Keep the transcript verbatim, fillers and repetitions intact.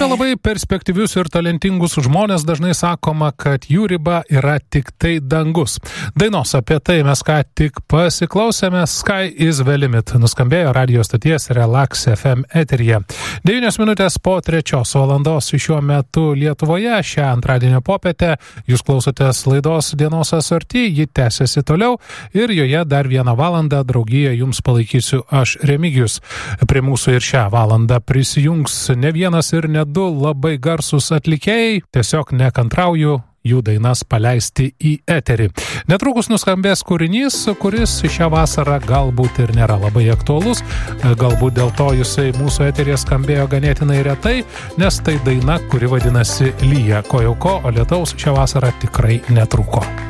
Apie labai perspektyvius ir talentingus žmonės dažnai sakoma, kad jų riba yra tik tai dangus. Dainos apie tai mes ką tik pasiklausėme. Sky is the limit nuskambėjo radio stoties Relax F M eteryje. devynios minutės po trečios valandos šiuo metu Lietuvoje. Šią antradienio popietę jūs klausotės laidos Dienos asorti, ji tęsiasi toliau ir joje dar vieną valandą draugiją jums palaikysiu aš, Remigijus. Prie mūsų ir šią valandą prisijungs ne vienas ir ne du labai garsūs atlikėjai. Tiesiog nekantrauju jų dainas paleisti į eterį. Netrukus nuskambės kūrinys, kuris šią vasarą galbūt ir nėra labai aktualus, galbūt dėl to jisai mūsų eteryje skambėjo ganėtinai retai, nes tai daina, kuri vadinasi Lyja, ko jau ko, o lietaus šią vasarą tikrai netrūko.